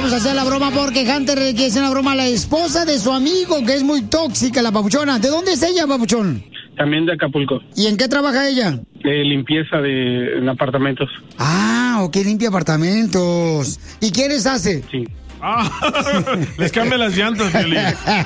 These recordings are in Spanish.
vamos a hacer la broma porque Hunter le quiere hacer una broma a la esposa de su amigo, que es muy tóxica, la papuchona. ¿De dónde es ella, papuchón? También de Acapulco. ¿Y en qué trabaja ella? Limpieza en apartamentos. Ah, ok, limpia apartamentos. ¿Y quién les hace? Sí. Les cambia las llantas, Piolín.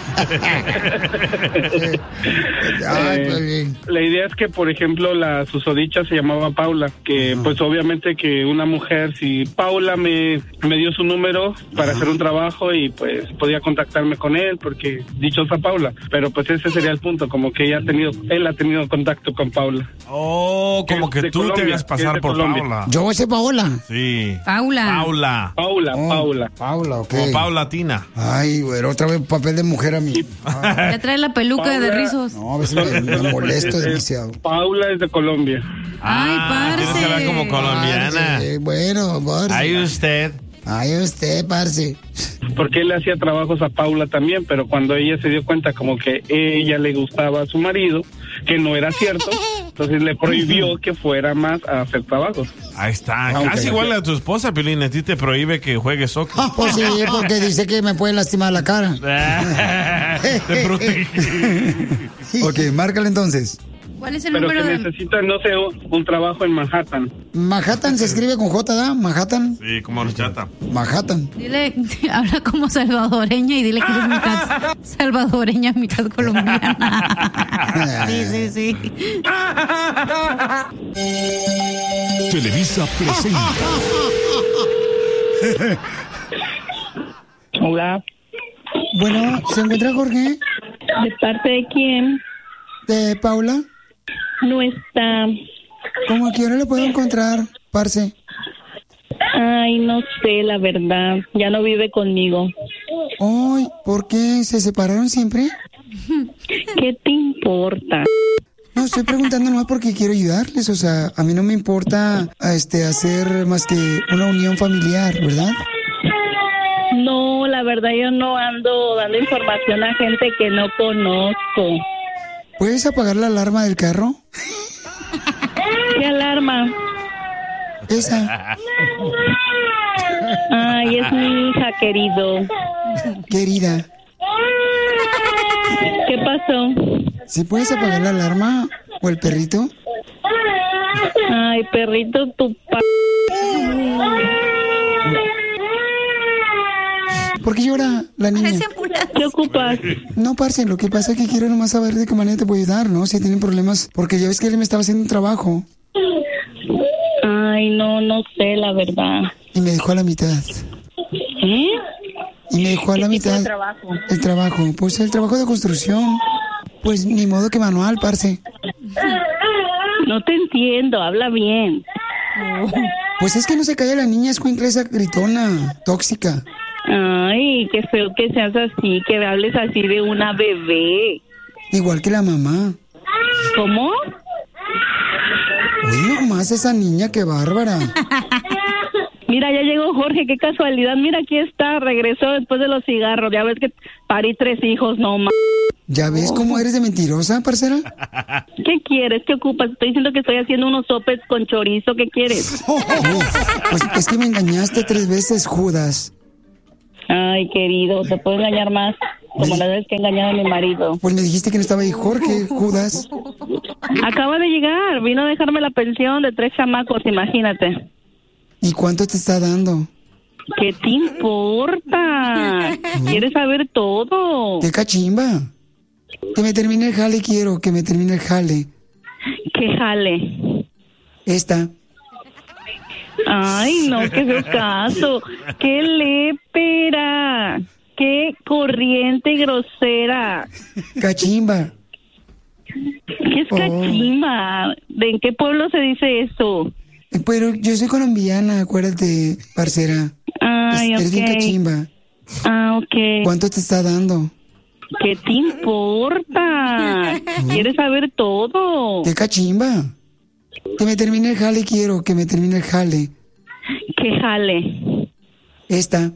La idea es que, por ejemplo, la susodicha se llamaba Paula, que pues obviamente que una mujer, si Paula me dio su número para hacer un trabajo y pues podía contactarme con él, porque dichosa Paula, pero pues ese sería el punto, como que él ha tenido contacto con Paula. Oh, como que tú te hagas pasar por Colombia. Paula. ¿Yo ese Paola? Sí. Paula. Paula, ok. Como Paula Tina. Ay, güey, otra vez papel de mujer a mí. Ya trae la peluca de rizos. No, a veces me molesto demasiado. Paula es de Colombia. Ay, parce. Tienes que hablar como colombiana. Bueno, parce. Ahí usted, parce. Porque él le hacía trabajos a Paula también, pero cuando ella se dio cuenta como que ella le gustaba a su marido, que no era cierto, entonces le prohibió que fuera más a hacer trabajos. Ahí está. Okay, Casi igual a tu esposa, Piolín. A ti te prohíbe que juegues soccer. Pues sí, porque dice que me puede lastimar la cara. Te protege. Ok, márcale entonces. ¿Cuál es el Pero número que de...? necesita, no sé, un trabajo en Manhattan. Manhattan se escribe con J, ¿da? Manhattan. Sí, como horchata. Manhattan. Dile, habla como salvadoreña y dile que eres mitad salvadoreña, mitad colombiana. Sí. Televisa presenta. Hola. Bueno, ¿se encuentra Jorge? ¿De parte de quién? ¿De Paula? No está. ¿Cómo a qué hora le puedo encontrar, parce? Ay, no sé, la verdad. Ya no vive conmigo. Ay, ¿por qué? ¿Se separaron siempre? ¿Qué te importa? No, estoy preguntando nomás porque quiero ayudarles. O sea, a mí no me importa hacer más que una unión familiar, ¿verdad? No, la verdad yo no ando dando información a gente que no conozco. ¿Puedes apagar la alarma del carro? ¿Qué alarma? Esa. Ay, es mi hija, querido. Querida. ¿Qué pasó? ¿Sí puedes apagar la alarma o el perrito? Ay, perrito, tu ¿Por qué llora la niña? ¿Qué ocupas? No, parce, lo que pasa es que quiero nomás saber de qué manera te puedo ayudar, ¿no? Si tienen problemas, porque ya ves que él me estaba haciendo un trabajo. Ay, no sé, la verdad. Y me dejó a la mitad. ¿Eh? Y me dejó a la mitad. ¿Qué trabajo? El trabajo, pues el trabajo de construcción. Pues ni modo que manual, parce. No te entiendo, habla bien. Pues es que no se calla la niña escuinclesa gritona, tóxica. Ay, qué feo que seas así, que hables así de una bebé. Igual que la mamá. ¿Cómo? Uy, nomás esa niña, qué bárbara. Mira, ya llegó Jorge, qué casualidad. Mira, aquí está, regresó después de los cigarros. Ya ves que parí 3 hijos, no más. ¿Ya ves cómo eres de mentirosa, parcera? ¿Qué quieres? ¿Qué ocupas? Estoy diciendo que estoy haciendo unos sopes con chorizo. ¿Qué quieres? Pues es que me engañaste 3 veces, Judas. Ay, querido, te puedo engañar más. Como la vez que he engañado a mi marido. Pues me dijiste que no estaba ahí Jorge, Judas. Acaba de llegar, vino a dejarme la pensión de 3 chamacos, imagínate. ¿Y cuánto te está dando? ¿Qué te importa? ¿Quieres saber todo? ¡Qué cachimba! Que me termine el jale, quiero que me termine el jale. ¿Qué jale? Esta. Ay, no, qué feo caso. ¡Qué lépera! ¡Qué corriente y grosera! Cachimba. ¿Qué es cachimba? ¿De en qué pueblo se dice eso? Pero yo soy colombiana, acuérdate, parcera. Ay, Eres bien cachimba. Ah, ok. ¿Cuánto te está dando? ¿Qué te importa? ¿Quieres saber todo? ¿Qué cachimba? Que me termine el jale, quiero que me termine el jale. ¿Qué jale? Esta.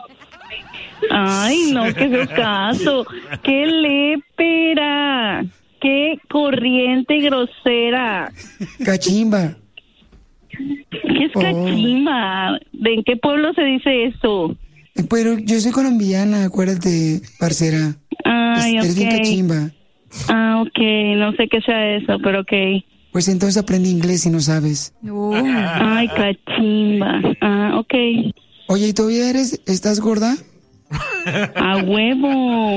Ay, no, qué feo caso. ¡Qué lépera! ¡Qué corriente y grosera! Cachimba. ¿Qué es cachimba? ¿De en qué pueblo se dice eso? Pero yo soy colombiana, acuérdate, parcera. Ay, Eres bien ok. cachimba. Ah, ok, no sé qué sea eso, pero ok. Pues entonces aprende inglés si no sabes. Ay, cachimba. Ah, ok. Oye, ¿y todavía estás gorda? A huevo.